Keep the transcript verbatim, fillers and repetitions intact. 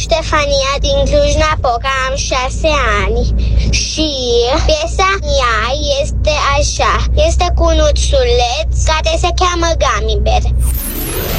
Ștefania din Cluj-Napoca, am șase ani și piesa mea este așa, este cu un ursuleț care se cheamă Gummy Bear.